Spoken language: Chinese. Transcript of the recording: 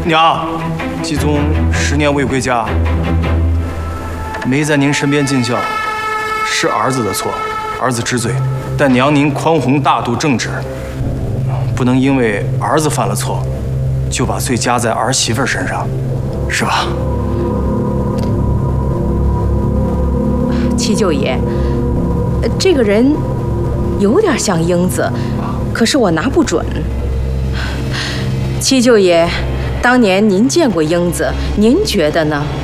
娘，季宗10年未归家，没在您身边尽孝，是儿子的错，儿子知罪。但娘您宽宏大度正直，不能因为儿子犯了错，就把罪加在儿媳妇身上，是吧？ 七舅爷，这个人有点像英子，可是我拿不准。七舅爷，当年您见过英子，您觉得呢？